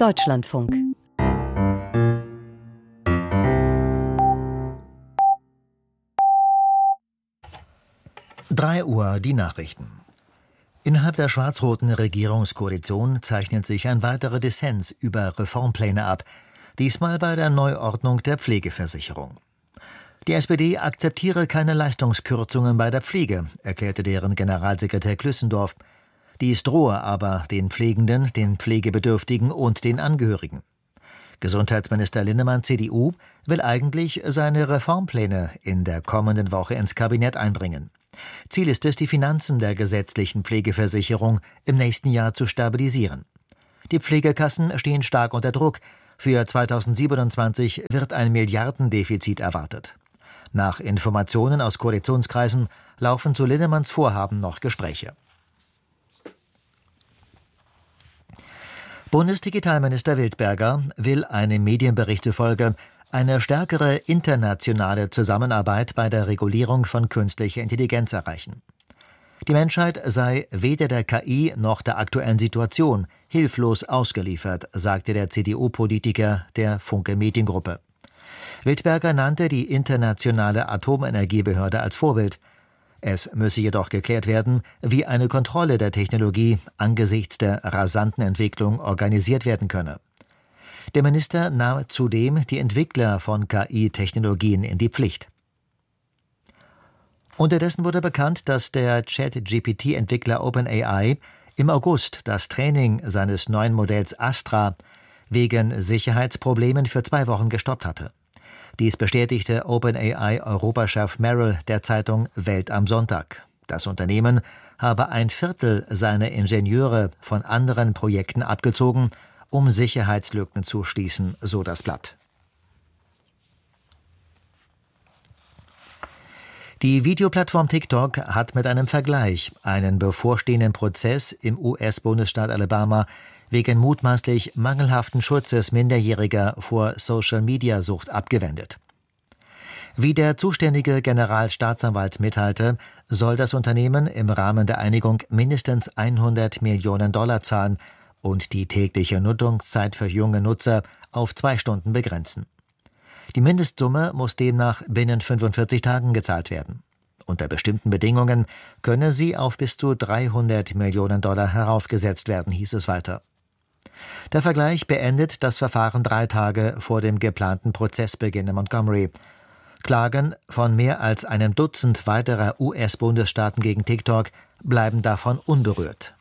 Deutschlandfunk. Uhr die Nachrichten. Innerhalb der schwarz-roten Regierungskoalition zeichnet sich ein weiterer Dissens über Reformpläne ab, diesmal bei der Neuordnung der Pflegeversicherung. Die SPD akzeptiere keine Leistungskürzungen bei der Pflege, erklärte deren Generalsekretär Klüssendorf. Dies drohe aber den Pflegenden, den Pflegebedürftigen und den Angehörigen. Gesundheitsminister Linnemann, CDU, will eigentlich seine Reformpläne in der kommenden Woche ins Kabinett einbringen. Ziel ist es, die Finanzen der gesetzlichen Pflegeversicherung im nächsten Jahr zu stabilisieren. Die Pflegekassen stehen stark unter Druck. Für 2027 wird ein Milliardendefizit erwartet. Nach Informationen aus Koalitionskreisen laufen zu Linnemanns Vorhaben noch Gespräche. Bundesdigitalminister Wildberger will einem Medienbericht zufolge eine stärkere internationale Zusammenarbeit bei der Regulierung von künstlicher Intelligenz erreichen. Die Menschheit sei weder der KI noch der aktuellen Situation hilflos ausgeliefert, sagte der CDU-Politiker der Funke Mediengruppe. Wildberger nannte die internationale Atomenergiebehörde als Vorbild. Es müsse jedoch geklärt werden, wie eine Kontrolle der Technologie angesichts der rasanten Entwicklung organisiert werden könne. Der Minister nahm zudem die Entwickler von KI-Technologien in die Pflicht. Unterdessen wurde bekannt, dass der ChatGPT-Entwickler OpenAI im August das Training seines neuen Modells Astra wegen Sicherheitsproblemen für 2 Wochen gestoppt hatte. Dies bestätigte OpenAI-Europachef Merrill der Zeitung Welt am Sonntag. Das Unternehmen habe 1/4 seiner Ingenieure von anderen Projekten abgezogen, um Sicherheitslücken zu schließen, so das Blatt. Die Videoplattform TikTok hat mit einem Vergleich einen bevorstehenden Prozess im US-Bundesstaat Alabama wegen mutmaßlich mangelhaften Schutzes Minderjähriger vor Social-Media-Sucht abgewendet. Wie der zuständige Generalstaatsanwalt mitteilte, soll das Unternehmen im Rahmen der Einigung mindestens $100 Millionen zahlen und die tägliche Nutzungszeit für junge Nutzer auf 2 Stunden begrenzen. Die Mindestsumme muss demnach binnen 45 Tagen gezahlt werden. Unter bestimmten Bedingungen könne sie auf bis zu $300 Millionen heraufgesetzt werden, hieß es weiter. Der Vergleich beendet das Verfahren 3 Tage vor dem geplanten Prozessbeginn in Montgomery. Klagen von mehr als einem Dutzend weiterer US-Bundesstaaten gegen TikTok bleiben davon unberührt.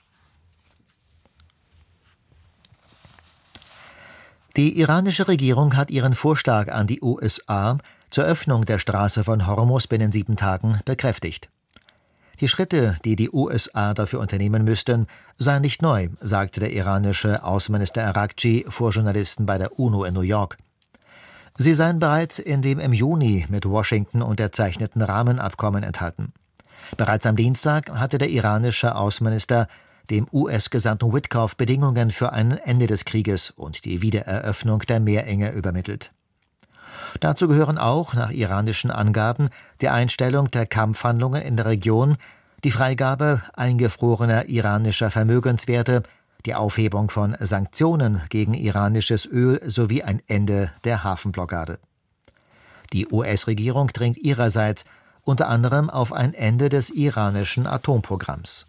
Die iranische Regierung hat ihren Vorschlag an die USA zur Öffnung der Straße von Hormuz binnen 7 Tagen bekräftigt. Die Schritte, die die USA dafür unternehmen müssten, seien nicht neu, sagte der iranische Außenminister Araghchi vor Journalisten bei der UNO in New York. Sie seien bereits in dem im Juni mit Washington unterzeichneten Rahmenabkommen enthalten. Bereits am Dienstag hatte der iranische Außenminister dem US-Gesandten Witkoff Bedingungen für ein Ende des Krieges und die Wiedereröffnung der Meerenge übermittelt. Dazu gehören auch, nach iranischen Angaben, die Einstellung der Kampfhandlungen in der Region, die Freigabe eingefrorener iranischer Vermögenswerte, die Aufhebung von Sanktionen gegen iranisches Öl sowie ein Ende der Hafenblockade. Die US-Regierung drängt ihrerseits unter anderem auf ein Ende des iranischen Atomprogramms.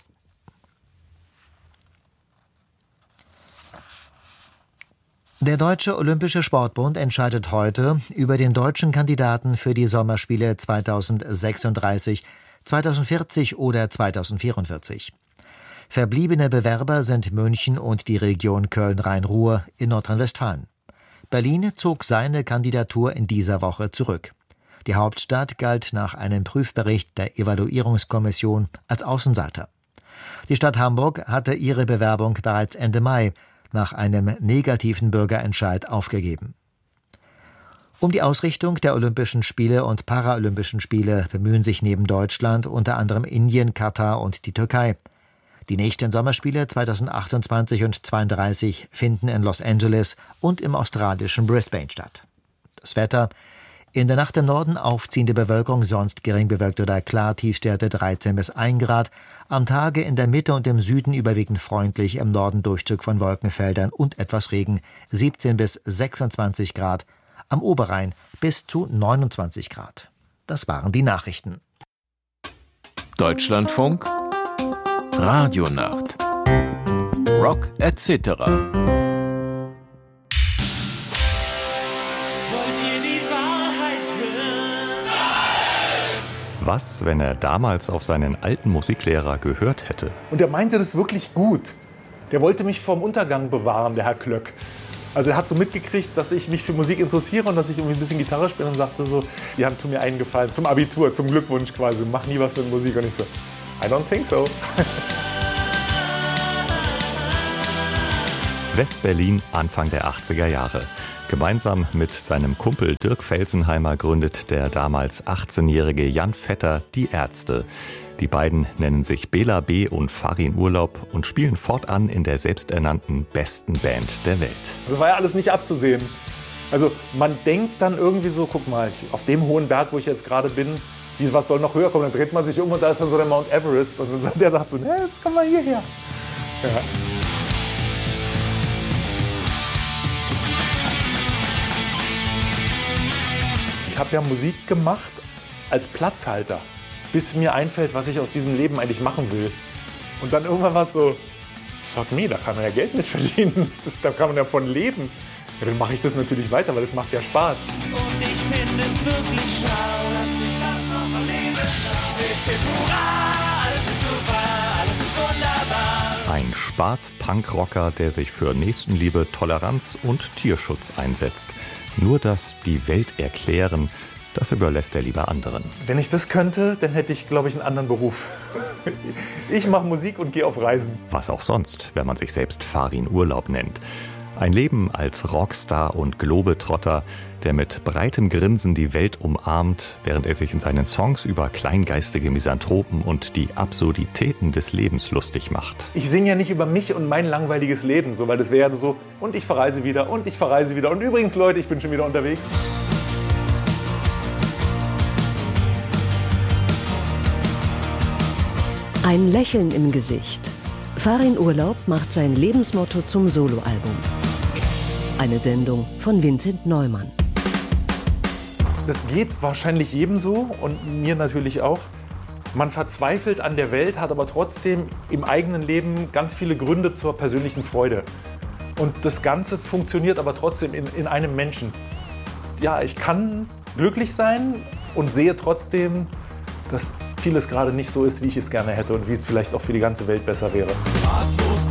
Der Deutsche Olympische Sportbund entscheidet heute über den deutschen Kandidaten für die Sommerspiele 2036, 2040 oder 2044. Verbliebene Bewerber sind München und die Region Köln-Rhein-Ruhr in Nordrhein-Westfalen. Berlin zog seine Kandidatur in dieser Woche zurück. Die Hauptstadt galt nach einem Prüfbericht der Evaluierungskommission als Außenseiter. Die Stadt Hamburg hatte ihre Bewerbung bereits Ende Mai nach einem negativen Bürgerentscheid aufgegeben. Um die Ausrichtung der Olympischen Spiele und Paralympischen Spiele bemühen sich neben Deutschland unter anderem Indien, Katar und die Türkei. Die nächsten Sommerspiele 2028 und 2032 finden in Los Angeles und im australischen Brisbane statt. Das Wetter: In der Nacht im Norden aufziehende Bewölkung, sonst gering bewölkt oder klar, Tiefstwerte 13 bis 1 Grad. Am Tage in der Mitte und im Süden überwiegend freundlich, im Norden Durchzug von Wolkenfeldern und etwas Regen, 17 bis 26 Grad. Am Oberrhein bis zu 29 Grad. Das waren die Nachrichten. Deutschlandfunk Radionacht Rock etc. Was, wenn er damals auf seinen alten Musiklehrer gehört hätte? Und er meinte das wirklich gut. Der wollte mich vorm Untergang bewahren, der Herr Klöck. Also er hat so mitgekriegt, dass ich mich für Musik interessiere und dass ich irgendwie ein bisschen Gitarre spiele und sagte so, ja, tu mir einen Gefallen, zum Abitur, zum Glückwunsch quasi, mach nie was mit Musik. Und ich so, I don't think so. West-Berlin, Anfang der 80er Jahre. Gemeinsam mit seinem Kumpel Dirk Felsenheimer gründet der damals 18-jährige Jan Vetter die Ärzte. Die beiden nennen sich Bela B. und Farin Urlaub und spielen fortan in der selbsternannten besten Band der Welt. Das war ja alles nicht abzusehen. Also man denkt dann irgendwie so, guck mal, auf dem hohen Berg, wo ich jetzt gerade bin, was soll noch höher kommen? Dann dreht man sich um und da ist dann so der Mount Everest. Und dann der sagt so, nee, jetzt kommen wir hierher. Ja. Ich habe ja Musik gemacht als Platzhalter, bis mir einfällt, was ich aus diesem Leben eigentlich machen will. Und dann irgendwann war es so, fuck me, da kann man ja Geld mit verdienen, da kann man ja von leben. Ja, dann mache ich das natürlich weiter, weil es macht ja Spaß. Und ich finde es wirklich schau, dass ich das noch erleben darf. Ich bin hurra, alles ist super, alles ist wunderbar. Ein Spaß-Punk-Rocker, der sich für Nächstenliebe, Toleranz und Tierschutz einsetzt. Nur das die Welt erklären, das überlässt er lieber anderen. Wenn ich das könnte, dann hätte ich, glaube ich, einen anderen Beruf. Ich mache Musik und gehe auf Reisen. Was auch sonst, wenn man sich selbst Farin Urlaub nennt. Ein Leben als Rockstar und Globetrotter, der mit breitem Grinsen die Welt umarmt, während er sich in seinen Songs über kleingeistige Misanthropen und die Absurditäten des Lebens lustig macht. Ich singe ja nicht über mich und mein langweiliges Leben, so, weil das wäre so, und ich verreise wieder, und ich verreise wieder. Und übrigens, Leute, ich bin schon wieder unterwegs. Ein Lächeln im Gesicht. Farin Urlaub macht sein Lebensmotto zum Soloalbum. Eine Sendung von Vincent Neumann. Das geht wahrscheinlich jedem so und mir natürlich auch. Man verzweifelt an der Welt, hat aber trotzdem im eigenen Leben ganz viele Gründe zur persönlichen Freude. Und das Ganze funktioniert aber trotzdem in einem Menschen. Ja, ich kann glücklich sein und sehe trotzdem, dass vieles gerade nicht so ist, wie ich es gerne hätte und wie es vielleicht auch für die ganze Welt besser wäre. Ratlos